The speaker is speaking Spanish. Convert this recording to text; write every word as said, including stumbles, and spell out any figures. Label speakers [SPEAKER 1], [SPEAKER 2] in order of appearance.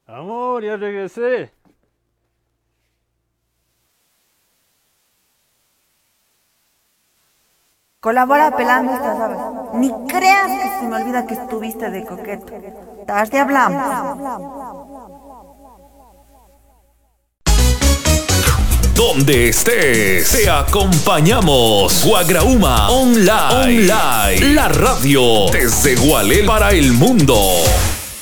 [SPEAKER 1] Amor, ya regresé.
[SPEAKER 2] Colabora pelando estas aves. Ni creas que se me olvida que estuviste de coqueto. Tarde hablamos.
[SPEAKER 3] Donde estés, te acompañamos. Guagrauma Online. Online. La radio desde Gualel para el mundo.